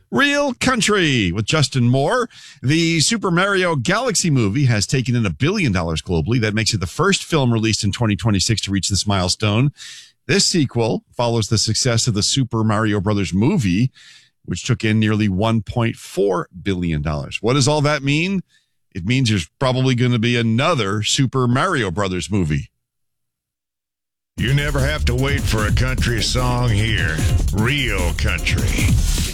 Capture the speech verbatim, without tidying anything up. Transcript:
Real Country with Justin Moore. The Super Mario Galaxy movie has taken in a billion dollars globally. That makes it the first film released in twenty twenty-six to reach this milestone. This sequel follows the success of the Super Mario Brothers movie, which took in nearly one point four billion dollars. What does all that mean? It means there's probably going to be another Super Mario Brothers movie. You never have to wait for a country song here. Real Country.